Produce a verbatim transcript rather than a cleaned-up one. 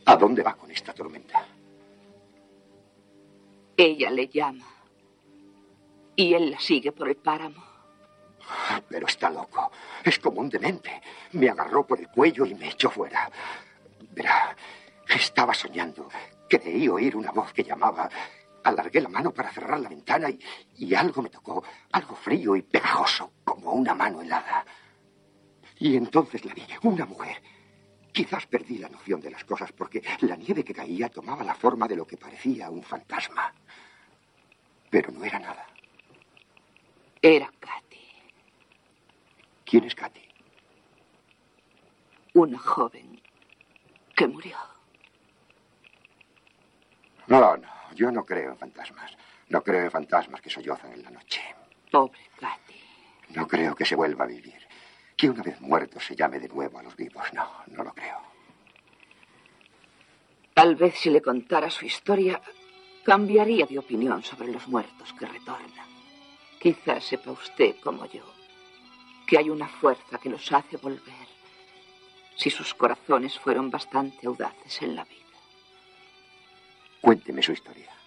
¿A dónde va con esta tormenta? Ella le llama. Y él la sigue por el páramo. Pero está loco. Es como un demente. Me agarró por el cuello y me echó fuera. Verá, estaba soñando. Creí oír una voz que llamaba. Alargué la mano para cerrar la ventana y, y algo me tocó. Algo frío y pegajoso, como una mano helada. Y entonces la vi, una mujer. Quizás perdí la noción de las cosas porque la nieve que caía tomaba la forma de lo que parecía un fantasma. Pero no era nada. Era Katy. ¿Quién es Katy? Una joven que murió. No, no, yo no creo en fantasmas. No creo en fantasmas que sollozan en la noche. Pobre Katy. No creo que se vuelva a vivir. Que una vez muerto se llame de nuevo a los vivos. No, no lo creo. Tal vez si le contara su historia, cambiaría de opinión sobre los muertos que retornan. Quizás sepa usted, como yo, que hay una fuerza que los hace volver si sus corazones fueron bastante audaces en la vida. Cuénteme su historia.